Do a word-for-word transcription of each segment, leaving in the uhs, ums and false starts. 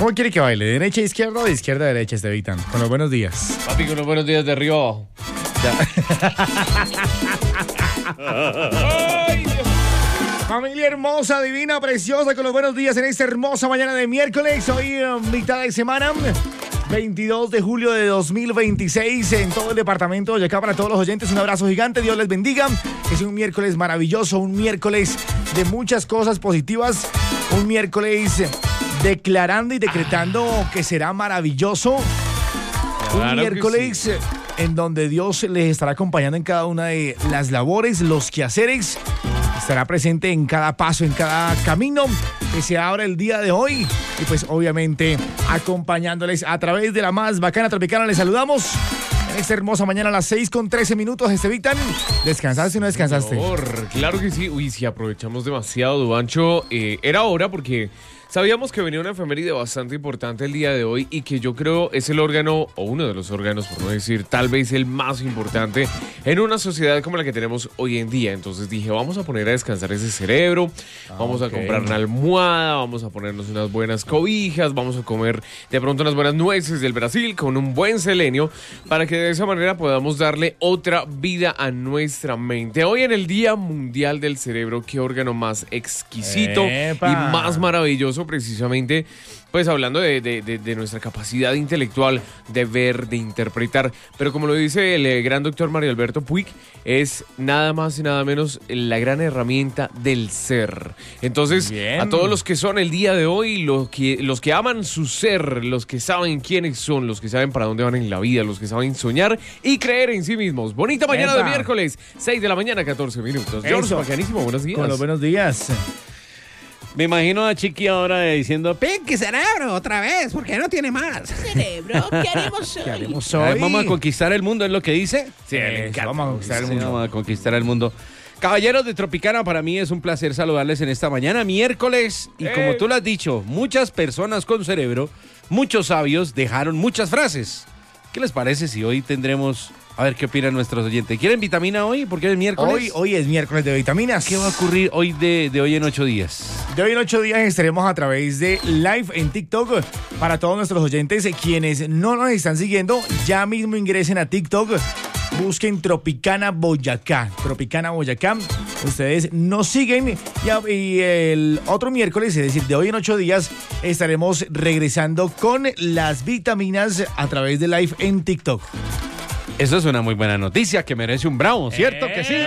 ¿Cómo quiere que baile? ¿De derecha a izquierda o de izquierda a derecha, Estevitan? Con los buenos días. Papi, con los buenos días de arriba abajo. Ay, familia hermosa, divina, preciosa, con los buenos días en esta hermosa mañana de miércoles. Hoy, uh, mitad de semana, veintidós de julio de dos mil veintiséis, en todo el departamento de Boyacá. Para todos los oyentes, un abrazo gigante, Dios les bendiga. Es un miércoles maravilloso, un miércoles de muchas cosas positivas, un miércoles declarando y decretando ah. que será maravilloso, claro, un miércoles sí. en donde Dios les estará acompañando en cada una de las labores, los quehaceres. Estará presente en cada paso, en cada camino que se abra el día de hoy. Y pues obviamente acompañándoles a través de la más bacana tropicana. Les saludamos en esta hermosa mañana a las seis con trece minutos. Estevitan, ¿descansaste o no descansaste? Por, claro que sí. Uy, sí, aprovechamos demasiado, Duancho. Eh, era hora porque sabíamos que venía una efeméride bastante importante el día de hoy y que yo creo es el órgano, o uno de los órganos, por no decir tal vez el más importante en una sociedad como la que tenemos hoy en día. Entonces dije, vamos a poner a descansar ese cerebro, ah, vamos okay. a comprar una almohada, vamos a ponernos unas buenas cobijas, vamos a comer de pronto unas buenas nueces del Brasil con un buen selenio para que de esa manera podamos darle otra vida a nuestra mente. Hoy en el Día Mundial del Cerebro, qué órgano más exquisito Epa. y más maravilloso, precisamente, pues hablando de, de, de, de nuestra capacidad intelectual de ver, de interpretar, pero como lo dice el eh, gran doctor Mario Alberto Puig, es nada más y nada menos la gran herramienta del ser. Entonces, Bien. a todos los que son el día de hoy, los que, los que aman su ser, los que saben quiénes son, los que saben para dónde van en la vida, los que saben soñar y creer en sí mismos. Bonita mañana Epa. de miércoles, seis de la mañana, catorce minutos. George, bacanísimo, buenos días. Con los buenos días. Me imagino a Chiqui ahora diciendo, Pinky cerebro, otra vez, porque no tiene más. Cerebro, ¿qué haremos hoy? ¿Qué haremos hoy? A ver, vamos a conquistar el mundo, ¿es lo que dice? Sí, eh, vamos a conquistar el sí, mundo. Vamos a conquistar el mundo. Caballeros de Tropicana, para mí es un placer saludarles en esta mañana, miércoles. Y eh. como tú lo has dicho, muchas personas con cerebro, muchos sabios dejaron muchas frases. ¿Qué les parece si hoy tendremos... A ver qué opinan nuestros oyentes? ¿Quieren vitamina hoy? Porque es miércoles. Hoy, hoy es miércoles de vitaminas. ¿Qué va a ocurrir hoy de, de hoy en ocho días? De hoy en ocho días estaremos a través de live en TikTok. Para todos nuestros oyentes, quienes no nos están siguiendo, ya mismo ingresen a TikTok. Busquen Tropicana Boyacá. Tropicana Boyacá. Ustedes nos siguen y, y el otro miércoles, es decir, de hoy en ocho días, estaremos regresando con las vitaminas a través de live en TikTok. Eso es una muy buena noticia que merece un bravo, ¿cierto que sí?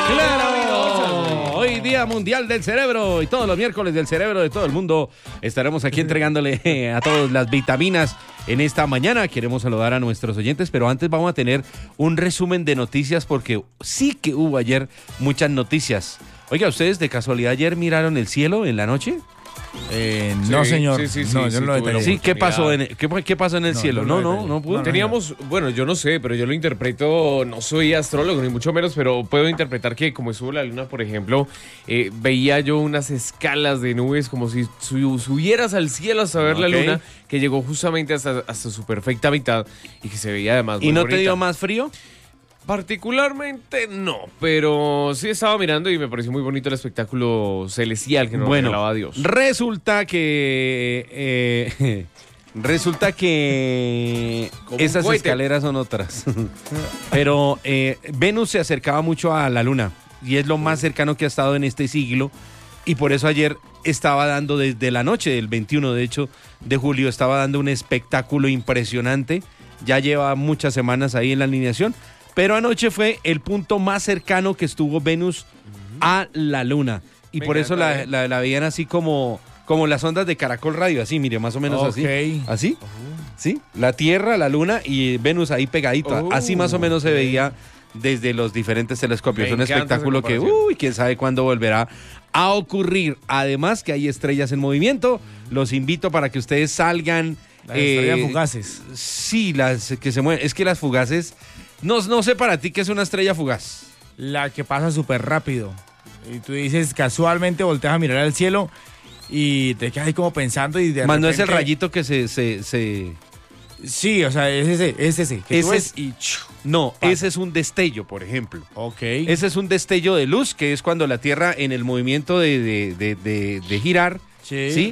¡Claro! Hoy Día Mundial del Cerebro y todos los miércoles del cerebro de todo el mundo estaremos aquí entregándole a todos las vitaminas en esta mañana. Queremos saludar a nuestros oyentes, pero antes vamos a tener un resumen de noticias porque sí que hubo ayer muchas noticias. Oiga, ¿ustedes de casualidad ayer miraron el cielo en la noche? Eh, no, sí, señor. Sí, sí, sí. No, sí, yo sí, no lo detallé. Sí, ¿qué pasó en, qué, qué pasó en el no, cielo? No, no, no pudo. Teníamos, bueno, yo no sé, pero yo lo interpreto, no soy astrólogo ni mucho menos, pero puedo interpretar que como estuvo la luna, por ejemplo, eh, veía yo unas escalas de nubes como si subieras al cielo hasta ver okay. la luna, que llegó justamente hasta, hasta su perfecta mitad y que se veía además muy ¿Y no bonita. te dio más frío? Particularmente no, pero sí estaba mirando y me pareció muy bonito el espectáculo celestial que nos bueno, regalaba Dios. Resulta que... Eh, resulta que esas escaleras son otras. Pero eh, Venus se acercaba mucho a la luna y es lo más cercano que ha estado en este siglo. Y por eso ayer estaba dando desde la noche del veintiuno, de hecho, de julio, estaba dando un espectáculo impresionante. Ya lleva muchas semanas ahí en la alineación. Pero anoche fue el punto más cercano que estuvo Venus uh-huh. a la luna. Y Venga, por eso la, la, la veían así como, como las ondas de Caracol Radio, así, mire, más o menos okay. así. ¿Así? Uh-huh. ¿Sí? La Tierra, la luna y Venus ahí pegadita. Uh-huh. Así más o menos se veía desde los diferentes telescopios. Me un espectáculo que, uy, quién sabe cuándo volverá a ocurrir. Además que hay estrellas en movimiento. Uh-huh. Los invito para que ustedes salgan. Las eh, estrellas fugaces. Sí, las que se mueven. Es que las fugaces... No, no sé para ti qué es una estrella fugaz. La que pasa súper rápido. Y tú dices, casualmente volteas a mirar al cielo y te quedas ahí como pensando y de Más repente... no es el rayito que se... se, se... Sí, o sea, es ese, es ese. Que ese tú es... ves y... No, pasa. Ese es un destello, por ejemplo. Ok. Ese es un destello de luz, que es cuando la Tierra en el movimiento de, de, de, de, de girar, sí. ¿sí?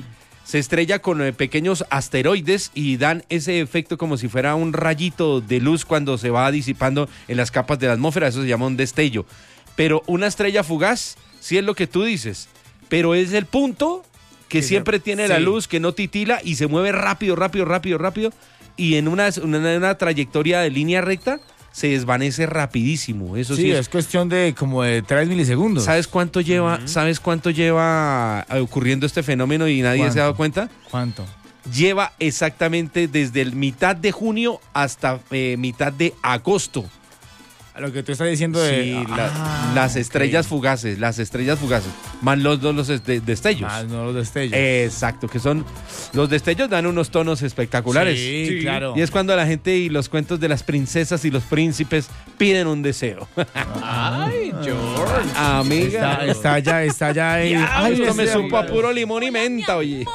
se estrella con eh, pequeños asteroides y dan ese efecto como si fuera un rayito de luz cuando se va disipando en las capas de la atmósfera. Eso se llama un destello. Pero una estrella fugaz, sí es lo que tú dices, pero es el punto que sí, siempre tiene sí. la luz, que no titila y se mueve rápido, rápido, rápido, rápido, y en una, una, una trayectoria de línea recta se desvanece rapidísimo. Eso sí, sí es, es cuestión de como de tres milisegundos. ¿Sabes cuánto lleva, uh-huh. ¿sabes cuánto lleva ocurriendo este fenómeno y nadie ¿Cuánto? se ha dado cuenta? ¿Cuánto? Lleva exactamente desde el mitad de junio hasta eh, mitad de agosto. A lo que tú estás diciendo de... Sí, la, ah, las estrellas okay. fugaces, las estrellas fugaces, más los dos los de, destellos. Más no los destellos. Exacto, que son... Los destellos dan unos tonos espectaculares. Sí, sí, claro. Y es cuando la gente y los cuentos de las princesas y los príncipes piden un deseo. Ay, George. Amiga. Está, está ya, está ya el... Ya, Ay, esto me supo a puro limón y menta, oye.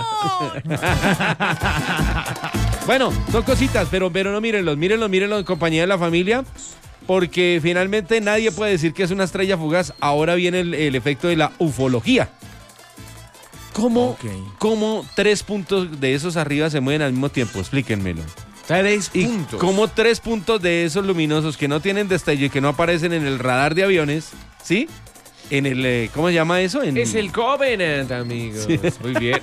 Bueno, son cositas, pero, pero no mírenlos, mírenlos, mírenlos en compañía de la familia. Porque finalmente nadie puede decir que es una estrella fugaz. Ahora viene el, el efecto de la ufología. ¿Cómo, okay. ¿Cómo tres puntos de esos arriba se mueven al mismo tiempo? Explíquenmelo. Tres y puntos. ¿Cómo tres puntos de esos luminosos que no tienen destello y que no aparecen en el radar de aviones, ¿sí? En el, eh, ¿cómo se llama eso? En... Es el Covenant, amigos. Sí. Muy bien.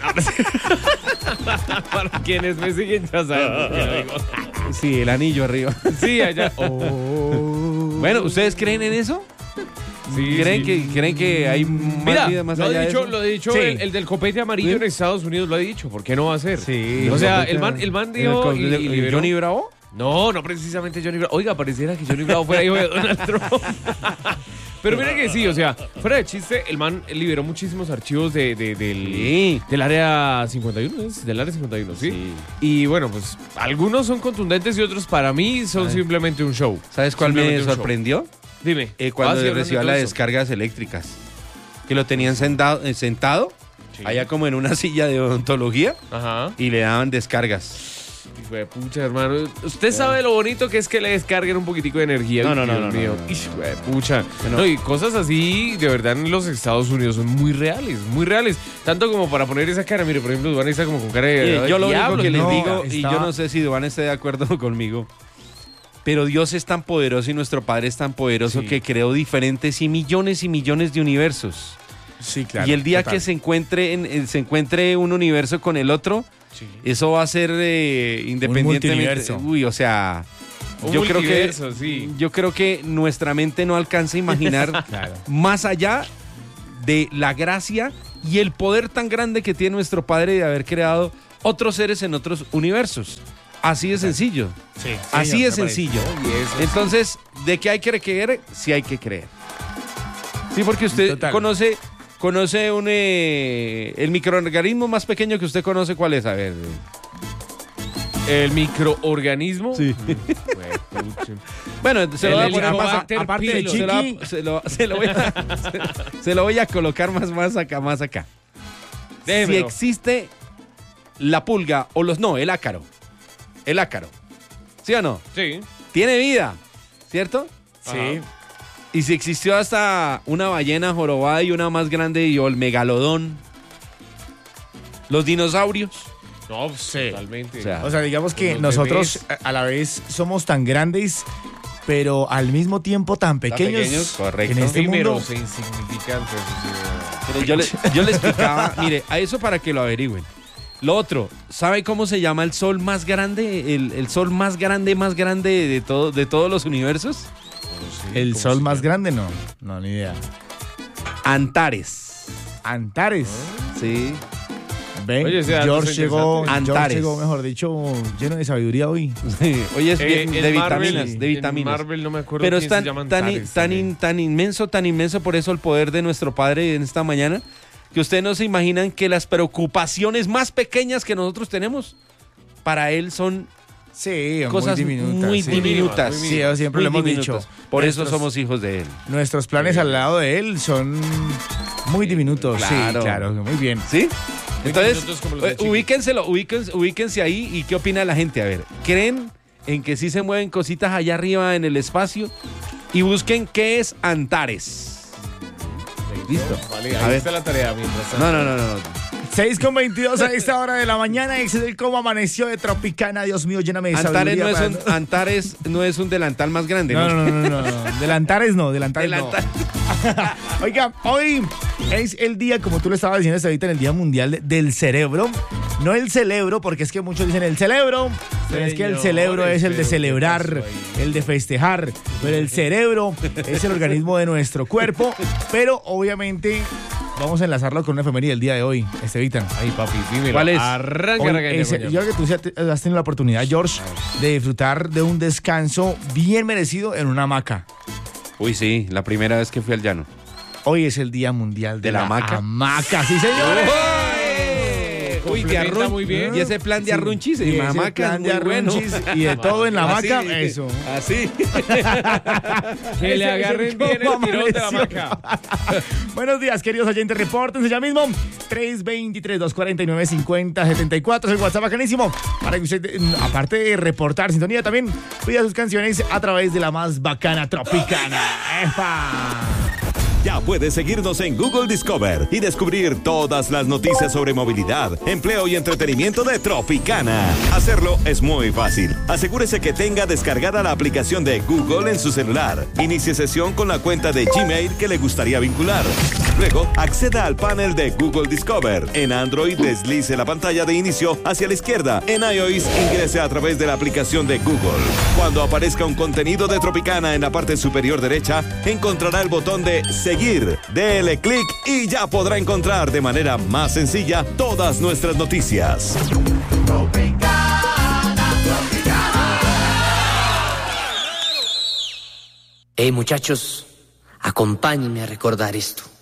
Para quienes me siguen ya saben qué digo. Sí, el anillo arriba. Sí, allá. Oh. Bueno, ¿ustedes creen en eso? Sí, ¿Creen, sí. Que, ¿Creen que hay más Mira, vida más lo allá ha dicho, de eso? Lo ha dicho sí. el, el del copete amarillo ¿Sí? en Estados Unidos, lo ha dicho. ¿Por qué no va a ser? Sí. O sea, el man, el man dio el, y, y liberó. ¿Johnny Bravo? No, no precisamente Johnny Bravo. Oiga, pareciera que Johnny Bravo fuera hijo de Donald Trump. Pero mira que sí, o sea, fuera de chiste, el man liberó muchísimos archivos de, de, del, sí. del área cincuenta y uno, ¿es? Del área cincuenta y uno, ¿sí? sí. Y bueno, pues algunos son contundentes y otros para mí son Ay. simplemente un show. ¿Sabes cuál me sorprendió? Show. Dime. Eh, cuando ah, sí, recibió las descargas eléctricas. Que lo tenían sentado, eh, sentado sí. allá como en una silla de odontología. Ajá. Y le daban descargas. Hijo de pucha, hermano. Usted sabe lo bonito que es que le descarguen un poquitico de energía. No, no, no, no, mío. no, no. Hijo de pucha. No, y cosas así, de verdad, en los Estados Unidos son muy reales, muy reales. Tanto como para poner esa cara. Mire, por ejemplo, Duan está como con cara de... Sí, yo lo diablo, único que no, les digo, está... y yo no sé si Duan esté de acuerdo conmigo, pero Dios es tan poderoso y nuestro Padre es tan poderoso sí. que creó diferentes y millones y millones de universos. Sí, claro. Y el día total. que se encuentre, en, se encuentre un universo con el otro... Sí. Eso va a ser eh, independientemente. Uy, o sea, un yo creo que sí. yo creo que nuestra mente no alcanza a imaginar claro. más allá de la gracia y el poder tan grande que tiene nuestro Padre de haber creado otros seres en otros universos. Así de sencillo. Sí, Así de sencillo. Entonces, ¿de qué hay que creer? Sí hay que creer. Sí, porque usted Total. conoce Conoce un eh, el microorganismo más pequeño que usted conoce, ¿cuál es? A ver. ¿El microorganismo? Sí. Bueno, se lo voy a poner más a, aparte de Chiqui. Se lo, se, lo, se, lo voy a, se, se lo voy a colocar más, más acá, más acá. Déjemelo. Si existe la pulga o los... No, el ácaro. El ácaro. ¿Sí o no? Sí. Tiene vida, ¿cierto? Sí. Ajá. Y si existió hasta una ballena jorobada y una más grande y el megalodón. Los dinosaurios. No, sí. Totalmente. O sea, o sea digamos que nosotros bebés. a la vez somos tan grandes, pero al mismo tiempo tan pequeños. Tan pequeños, correcto. En este mundo. E insignificantes. Pero yo le, yo le explicaba, mire, a eso para que lo averigüen. Lo otro, ¿sabe cómo se llama el sol más grande? El, el sol más grande, más grande de, todo, de todos los universos. Sí, el sol más grande, no. No, ni idea. Antares. Antares. ¿Oh? Sí. Ven, Oye, George llegó, Antares. George llegó, mejor dicho, lleno de sabiduría hoy. Sí. Hoy es eh, de, de Marvel, vitaminas, de vitaminas. Marvel no me acuerdo. Pero es tan, se llama tan, Antares, tan, in, tan inmenso, tan inmenso, por eso el poder de nuestro Padre en esta mañana, que ustedes no se imaginan que las preocupaciones más pequeñas que nosotros tenemos, para Él son sí, cosas muy diminutas. Muy sí. diminutas. Muy sí, siempre lo hemos diminutas. dicho. Por nuestros, eso somos hijos de Él. Nuestros planes sí. al lado de Él son muy diminutos. Claro. Sí, claro, muy bien. ¿Sí? Entonces, eh, ubíquenselo, ubíquense, ubíquense ahí y qué opina la gente. A ver, ¿creen en que sí se mueven cositas allá arriba en el espacio? Y busquen qué es Antares. Listo. Vale, ahí a ver. está la tarea mientras No, no, no, no. seis con veintidós a esta hora de la mañana. Excel, ¿cómo amaneció de Tropicana? Dios mío, lléname de Antares sabiduría. no, es para- un, Antares no es un delantal más grande, No, ¿no? no, no, no, no, no. Delantares no, delantares Delantal. no. Oiga, hoy es el día, como tú lo estabas diciendo ahorita, en el Día Mundial de- del Cerebro. No el cerebro, porque es que muchos dicen el cerebro, pero es que el cerebro es el de pero celebrar, ¿qué pasó ahí? el de festejar, pero el cerebro es el organismo de nuestro cuerpo, pero obviamente vamos a enlazarlo con una efeméride del día de hoy, Estevitan. Ay, papi, dímelo. ¿Cuál es? Arranca, Hoy arranca, es- arranca. yo creo que tú sí has tenido la oportunidad, George, de disfrutar de un descanso bien merecido en una hamaca. Uy, sí, la primera vez que fui al llano. Hoy es el Día Mundial de, ¿De la hamaca? hamaca, sí, señores. Uy, de Complementa arrun- muy bien. Y ese plan de Sí. arrunchis Y y ese hamaca plan es de muy bueno. arrunchis y de todo en la hamaca, Así, eso. Así. Que le Ese- agarren ese bien el cómo tirón de la amaneció. hamaca. Buenos días, queridos oyentes, repórtense ya mismo. tres veintitrés, doscientos cuarenta y nueve, cincuenta setenta y cuatro es el WhatsApp bacanísimo. Para que usted, eh, aparte de reportar sintonía, también pida sus canciones a través de la más bacana Tropicana. ¡Epa! Ya puedes seguirnos en Google Discover y descubrir todas las noticias sobre movilidad, empleo y entretenimiento de Tropicana. Hacerlo es muy fácil. Asegúrese que tenga descargada la aplicación de Google en su celular. Inicie sesión con la cuenta de Gmail que le gustaría vincular. Luego, acceda al panel de Google Discover. En Android, deslice la pantalla de inicio hacia la izquierda. En iOS, ingrese a través de la aplicación de Google. Cuando aparezca un contenido de Tropicana en la parte superior derecha, encontrará el botón de seguir. Dele clic y ya podrá encontrar de manera más sencilla todas nuestras noticias. Hey muchachos, acompáñenme a recordar esto.